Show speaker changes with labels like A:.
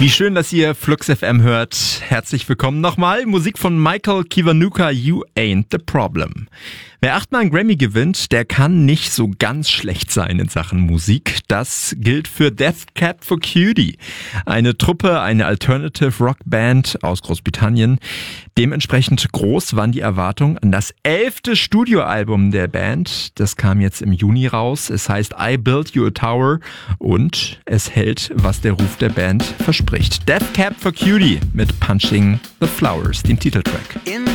A: Wie schön, dass ihr Flux FM hört. Herzlich willkommen nochmal. Musik von Michael Kiwanuka, You Ain't the Problem. Wer 8-mal einen Grammy gewinnt, der kann nicht so ganz schlecht sein in Sachen Musik. Das gilt für Death Cab for Cutie. Eine Truppe, eine Alternative Rock Band aus Großbritannien. Dementsprechend groß waren die Erwartungen an das 11. Studioalbum der Band. Das kam jetzt im Juni raus. Es heißt I Built You a Tower und es hält, was der Ruf der Band verspricht. Death Cab for Cutie mit Punching the Flowers, dem Titeltrack.